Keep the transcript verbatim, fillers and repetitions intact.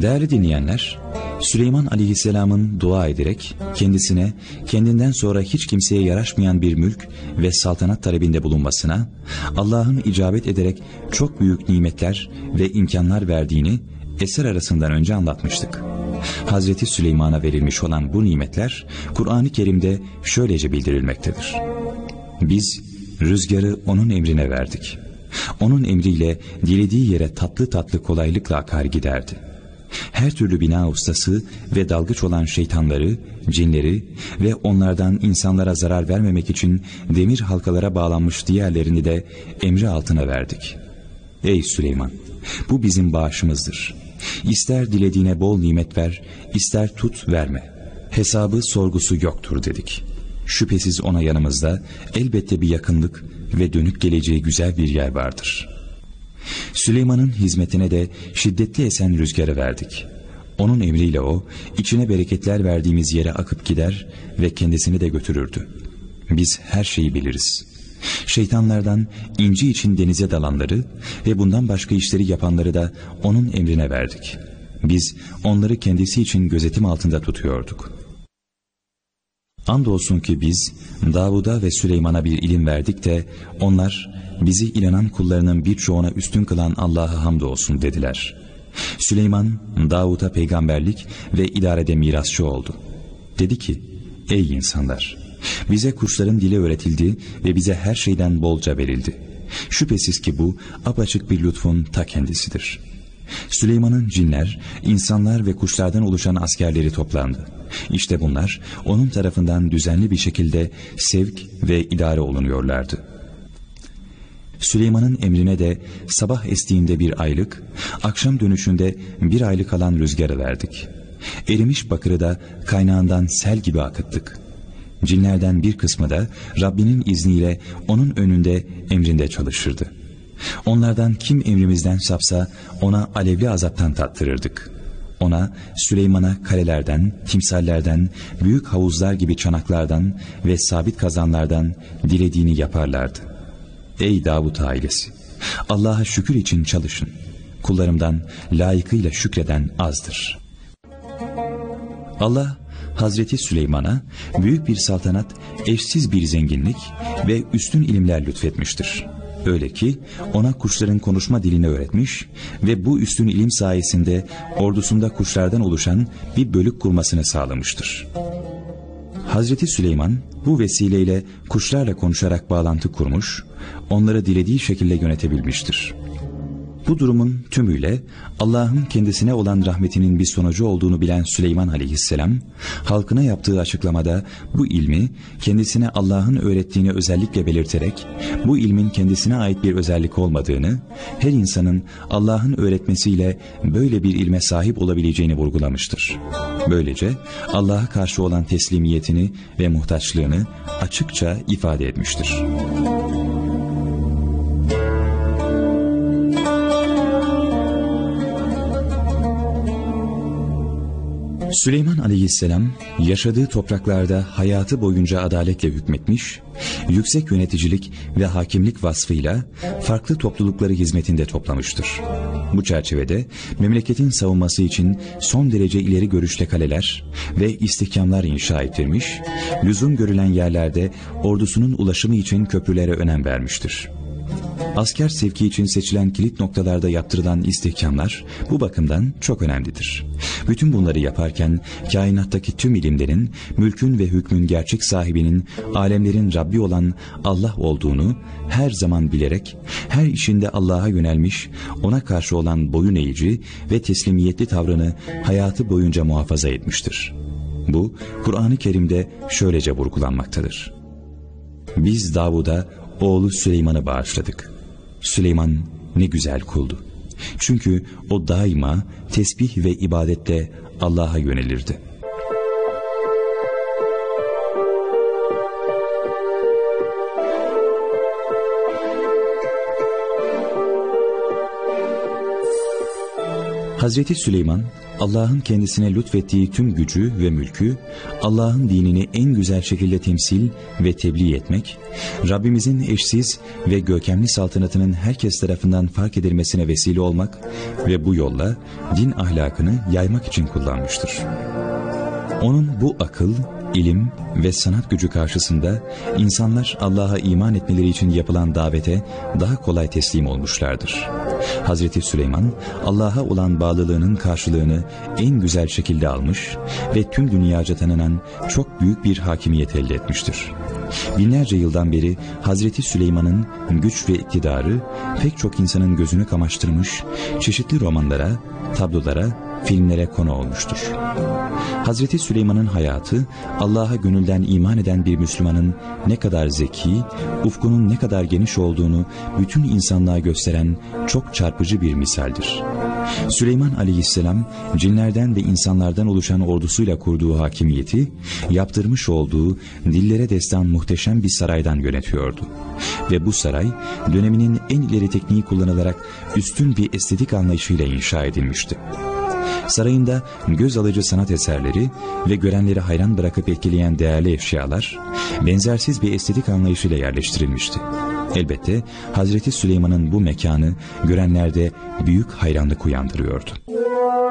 Değerli dinleyenler, Süleyman Aleyhisselam'ın dua ederek kendisine kendinden sonra hiç kimseye yaraşmayan bir mülk ve saltanat talebinde bulunmasına, Allah'ın icabet ederek çok büyük nimetler ve imkanlar verdiğini eser arasından önce anlatmıştık. Hazreti Süleyman'a verilmiş olan bu nimetler Kur'an-ı Kerim'de şöylece bildirilmektedir. Biz rüzgarı onun emrine verdik. Onun emriyle dilediği yere tatlı tatlı kolaylıkla akar giderdi. Her türlü bina ustası ve dalgıç olan şeytanları, cinleri ve onlardan insanlara zarar vermemek için demir halkalara bağlanmış diğerlerini de emri altına verdik. Ey Süleyman! Bu bizim bağışımızdır. İster dilediğine bol nimet ver, ister tut verme. Hesabı sorgusu yoktur dedik. Şüphesiz ona yanımızda elbette bir yakınlık ve dönüp geleceği güzel bir yer vardır. Süleyman'ın hizmetine de şiddetli esen rüzgarı verdik. Onun emriyle o, içine bereketler verdiğimiz yere akıp gider ve kendisini de götürürdü. Biz her şeyi biliriz. Şeytanlardan inci için denize dalanları ve bundan başka işleri yapanları da onun emrine verdik. Biz onları kendisi için gözetim altında tutuyorduk. Andolsun ki biz Davud'a ve Süleyman'a bir ilim verdik de onlar bizi inanan kullarının birçoğuna üstün kılan Allah'a hamdolsun dediler. Süleyman Davud'a peygamberlik ve idarede mirasçı oldu. Dedi ki, ey insanlar! Bize kuşların dili öğretildi ve bize her şeyden bolca verildi. Şüphesiz ki bu apaçık bir lütfun ta kendisidir. Süleyman'ın cinler, insanlar ve kuşlardan oluşan askerleri toplandı. İşte bunlar onun tarafından düzenli bir şekilde sevk ve idare olunuyorlardı. Süleyman'ın emrine de sabah estiğinde bir aylık, akşam dönüşünde bir aylık alan rüzgarı verdik. Erimiş bakırı da kaynağından sel gibi akıttık. Cinlerden bir kısmı da Rabbinin izniyle onun önünde emrinde çalışırdı. Onlardan kim emrimizden sapsa ona alevli azaptan tattırırdık. Ona, Süleyman'a kalelerden, timsallerden, büyük havuzlar gibi çanaklardan ve sabit kazanlardan dilediğini yaparlardı. Ey Davut ailesi! Allah'a şükür için çalışın. Kullarımdan layıkıyla şükreden azdır. Allah, Hazreti Süleyman'a büyük bir saltanat, eşsiz bir zenginlik ve üstün ilimler lütfetmiştir. Öyle ki ona kuşların konuşma dilini öğretmiş ve bu üstün ilim sayesinde ordusunda kuşlardan oluşan bir bölük kurmasını sağlamıştır. Hazreti Süleyman bu vesileyle kuşlarla konuşarak bağlantı kurmuş, onları dilediği şekilde yönetebilmiştir. Bu durumun tümüyle Allah'ın kendisine olan rahmetinin bir sonucu olduğunu bilen Süleyman Aleyhisselam, halkına yaptığı açıklamada bu ilmi kendisine Allah'ın öğrettiğini özellikle belirterek, bu ilmin kendisine ait bir özellik olmadığını, her insanın Allah'ın öğretmesiyle böyle bir ilme sahip olabileceğini vurgulamıştır. Böylece Allah'a karşı olan teslimiyetini ve muhtaçlığını açıkça ifade etmiştir. Süleyman Aleyhisselam yaşadığı topraklarda hayatı boyunca adaletle hükmetmiş, yüksek yöneticilik ve hakimlik vasfıyla farklı toplulukları hizmetinde toplamıştır. Bu çerçevede memleketin savunması için son derece ileri görüşte kaleler ve istihkamlar inşa ettirmiş, lüzum görülen yerlerde ordusunun ulaşımı için köprülere önem vermiştir. Asker sevki için seçilen kilit noktalarda yaptırılan istihkamlar bu bakımdan çok önemlidir. Bütün bunları yaparken kainattaki tüm ilimlerin, mülkün ve hükmün gerçek sahibinin, alemlerin Rabbi olan Allah olduğunu her zaman bilerek, her işinde Allah'a yönelmiş, ona karşı olan boyun eğici ve teslimiyetli tavrını hayatı boyunca muhafaza etmiştir. Bu, Kur'an-ı Kerim'de şöylece vurgulanmaktadır. Biz Davud'a oğlu Süleyman'ı bağışladık. Süleyman ne güzel kuldu. Çünkü o daima tesbih ve ibadette Allah'a yönelirdi. Hazreti Süleyman Allah'ın kendisine lütfettiği tüm gücü ve mülkü, Allah'ın dinini en güzel şekilde temsil ve tebliğ etmek, Rabbimizin eşsiz ve görkemli saltanatının herkes tarafından fark edilmesine vesile olmak ve bu yolla din ahlakını yaymak için kullanmıştır. Onun bu akıl, ilim ve sanat gücü karşısında insanlar Allah'a iman etmeleri için yapılan davete daha kolay teslim olmuşlardır. Hazreti Süleyman Allah'a olan bağlılığının karşılığını en güzel şekilde almış ve tüm dünyaca tanınan çok büyük bir hakimiyet elde etmiştir. Binlerce yıldan beri Hazreti Süleyman'ın güç ve iktidarı pek çok insanın gözünü kamaştırmış, çeşitli romanlara, tablolara, filmlere konu olmuştur. Hazreti Süleyman'ın hayatı, Allah'a gönülden iman eden bir Müslümanın ne kadar zeki, ufkunun ne kadar geniş olduğunu bütün insanlığa gösteren çok çarpıcı bir misaldir. Süleyman aleyhisselam, cinlerden ve insanlardan oluşan ordusuyla kurduğu hakimiyeti, yaptırmış olduğu dillere destan muhteşem bir saraydan yönetiyordu. Ve bu saray, döneminin en ileri tekniği kullanılarak üstün bir estetik anlayışıyla inşa edilmişti. Sarayında göz alıcı sanat eserleri ve görenleri hayran bırakıp etkileyen değerli eşyalar, benzersiz bir estetik anlayışıyla yerleştirilmişti. Elbette Hazreti Süleyman'ın bu mekanı görenlerde büyük hayranlık uyandırıyordu.